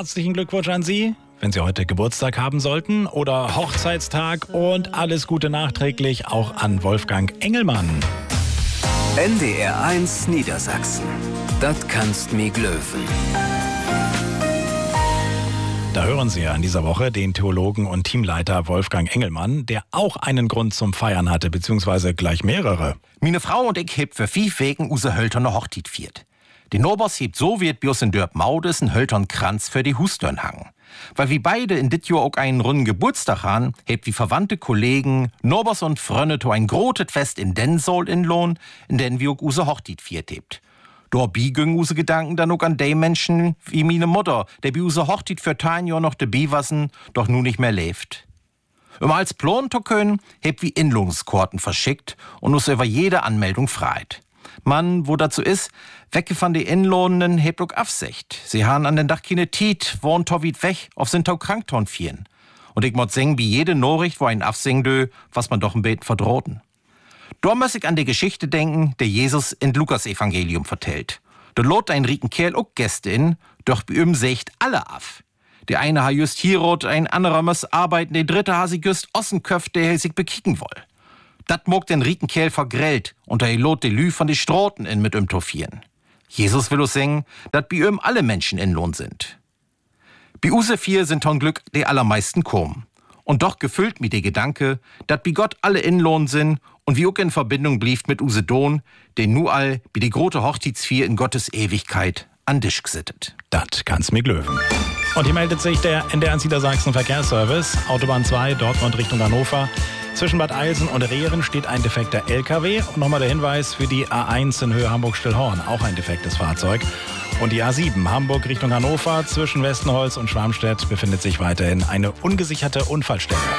herzlichen Glückwunsch an Sie, wenn Sie heute Geburtstag haben sollten oder Hochzeitstag, und alles Gute nachträglich auch an Wolfgang Engelmann. NDR 1 Niedersachsen. Das kannst mi glöwen. Da hören Sie ja in dieser Woche den Theologen und Teamleiter Wolfgang Engelmann, der auch einen Grund zum Feiern hatte, beziehungsweise gleich mehrere. Meine Frau und ich heb für 5 Wegen use Hölterner Hochtit viert. Die Nobers hebt so wird bios in Dörp Maudes ein Höltern Kranz für die Hustörn hangen. Weil wir beide in dit Jahr auch einen runden Geburtstag han, hebt wie verwandte Kollegen, Nobers und Frönne to ein grotet Fest in Densol in Lohn, in den wir auch use Hochtit viert hebt. Dorbi güng use Gedanken dann auch an de Menschen wie meine Mutter, der bi use Hochtit für 10 Jahr noch de Biwassen, doch nun nicht mehr lebt. Als Plan to können, hebt wie Inlohnungskorten verschickt und us über jede Anmeldung freit. Mann, wo dazu ist, wecke von die Inlohnenden hebt auch Afsicht. Sie han an den Dach keine Tiet, wohnt to weit weg, auf sind tau Krankton fieren. Und ich mod singen wie jede Nachricht, wo ein Afsing dö, was man doch ein Beten verdrohten. Da muss ich an die Geschichte denken, der Jesus in Lukas-Evangelium vertellt. Da lot ein rieken Kerl auch Gäste in, doch bei ihm secht alle af. Der eine ha just hierot, ein anderer muss arbeiten, der dritte ha sich just Ossenköpf, der sich bekicken woll. Dat mog den rieken Kerl vergrellt und er lot de Lü von die Stroten in mit toffieren. Jesus will uns sagen, dat bei ihm alle Menschen in Lohn sind. Bei use 4 sind ton Glück die allermeisten kommen. Und doch gefüllt mit der Gedanke, dat bei Gott alle in Lohn sind und wie auch in Verbindung blieft mit use Don, den nu all wie die große Hochzeitsvier in Gottes Ewigkeit an Tisch gesittet. Das kann's mir glöwen. Und hier meldet sich der NDR 1 Niedersachsen Verkehrsservice, Autobahn 2, Dortmund Richtung Hannover. Zwischen Bad Eilsen und Rehren steht ein defekter LKW. Und nochmal der Hinweis für die A1 in Höhe Hamburg-Stillhorn, auch ein defektes Fahrzeug. Und die A7 Hamburg Richtung Hannover zwischen Westenholz und Schwarmstedt befindet sich weiterhin eine ungesicherte Unfallstelle.